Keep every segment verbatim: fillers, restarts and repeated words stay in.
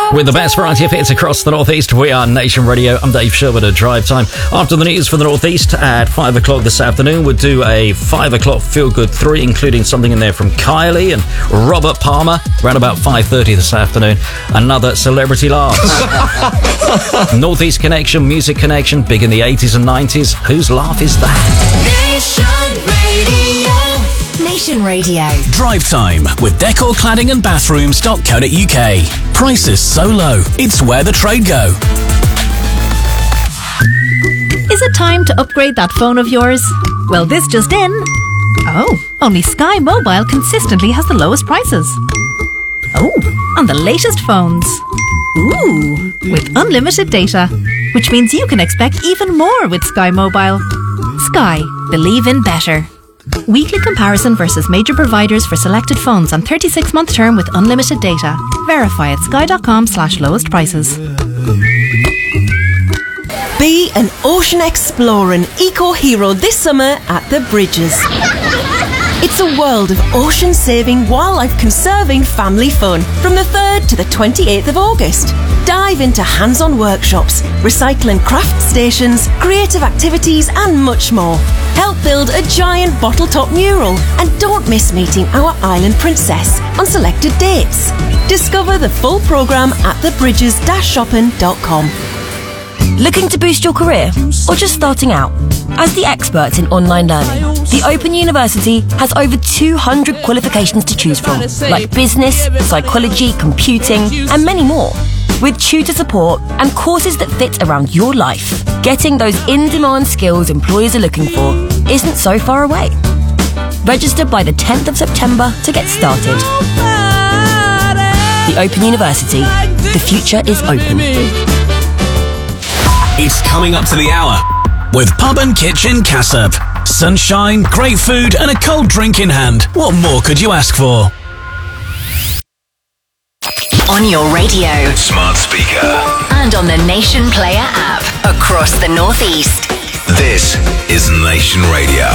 With the best variety of hits across the Northeast, we are Nation Radio. I'm Dave Sherwood at Drive Time. After the news for the Northeast at five o'clock this afternoon, we'll do a five o'clock Feel Good three, including something in there from Kylie and Robert Palmer. Around about five thirty this afternoon, another Celebrity Laughs. Northeast Connection, Music Connection, big in the eighties and nineties. Whose laugh is that? Nation Radio. Nation Radio. Drive Time with Decor Cladding and Bathrooms dot co dot uk. Prices so low, it's where the trade go. Is it time to upgrade that phone of yours? Well, this just in. Oh, only Sky Mobile consistently has the lowest prices. Oh, on the latest phones. Ooh, with unlimited data, which means you can expect even more with Sky Mobile. Sky, believe in better. Weekly comparison versus major providers for selected phones on thirty-six month term with unlimited data. Verify at sky.com slash lowest prices. Be an ocean exploring eco-hero this summer at the Bridges. It's a world of ocean-saving, wildlife-conserving family fun from the third to the twenty-eighth of August. Dive into hands-on workshops, recycle and craft stations, creative activities and much more. Help build a giant bottle-top mural and don't miss meeting our island princess on selected dates. Discover the full programme at the bridges dash shopping dot com. Looking to boost your career or just starting out? As the experts in online learning, the Open University has over two hundred qualifications to choose from, like business, psychology, computing, and many more. With tutor support and courses that fit around your life, getting those in-demand skills employers are looking for isn't so far away. Register by the tenth of September to get started. The Open University. The future is open. It's coming up to the hour with Pub and Kitchen Cassop. Sunshine, great food and a cold drink in hand. What more could you ask for? On your radio, smart speaker, and on the Nation Player app across the Northeast. This is Nation Radio.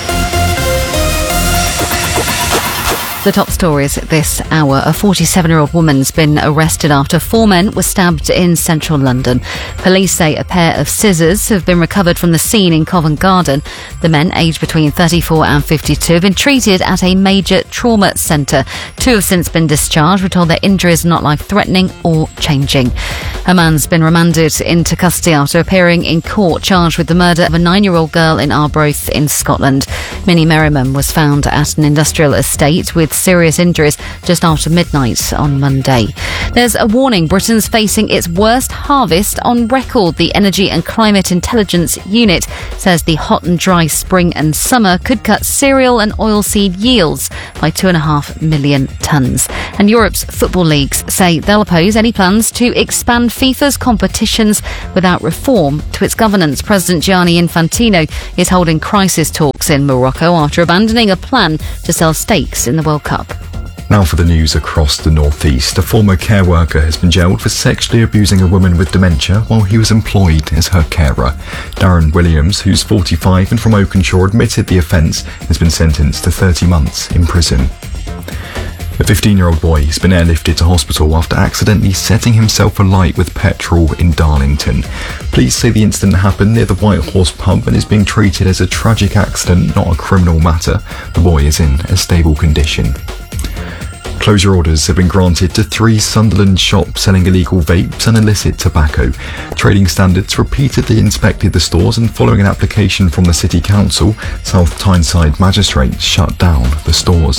The top stories this hour. A forty-seven-year-old woman's been arrested after four men were stabbed in central London. Police say a pair of scissors have been recovered from the scene in Covent Garden. The men, aged between thirty-four and fifty-two, have been treated at a major trauma centre. Two have since been discharged. We're told their injuries are not life-threatening or changing. A man's been remanded into custody after appearing in court charged with the murder of a nine-year-old girl in Arbroath in Scotland. Minnie Merriman was found at an industrial estate with serious injuries just after midnight on Monday. There's a warning. Britain's facing its worst harvest on record. The Energy and Climate Intelligence Unit says the hot and dry spring and summer could cut cereal and oilseed yields by two and a half million tonnes. And Europe's football leagues say they'll oppose any plans to expand FIFA's competitions without reform to its governance. President Gianni Infantino is holding crisis talks in Morocco after abandoning a plan to sell stakes in the World Cup. Now for the news across the Northeast. A former care worker has been jailed for sexually abusing a woman with dementia while he was employed as her carer. Darren Williams, who's forty-five and from Oakenshaw, admitted the offence and has been sentenced to thirty months in prison. A fifteen-year-old boy has been airlifted to hospital after accidentally setting himself alight with petrol in Darlington. Police say the incident happened near the White Horse pub and is being treated as a tragic accident, not a criminal matter. The boy is in a stable condition. Closure orders have been granted to three Sunderland shops selling illegal vapes and illicit tobacco. Trading Standards repeatedly inspected the stores and following an application from the City Council, South Tyneside magistrates shut down the stores.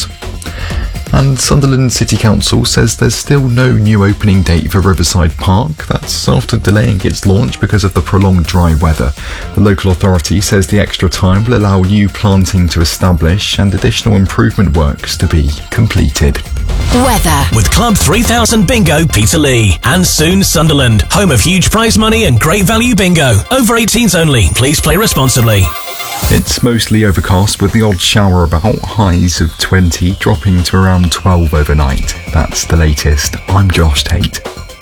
And Sunderland City Council says there's still no new opening date for Riverside Park. That's after delaying its launch because of the prolonged dry weather. The local authority says the extra time will allow new planting to establish and additional improvement works to be completed. Weather. With Club three thousand Bingo Peterlee and soon Sunderland, home of huge prize money and great value bingo. Over eighteens only. Please play responsibly. It's mostly overcast with the odd shower about, highs of twenty, dropping to around twelve overnight. That's the latest. I'm Josh Tate.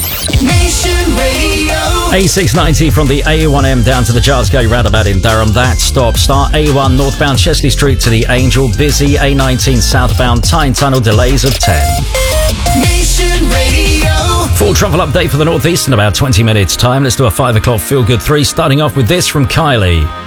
Nation Radio. A six ninety from the A one M down to the Jarsgate roundabout in Durham. That stop. Start A one northbound Chesley Street to the Angel. Busy A nineteen southbound Tyne Tunnel. Delays of ten. Nation Radio. Full travel update for the Northeast in about twenty minutes' time. Let's do a five o'clock feel good three, starting off with this from Kylie.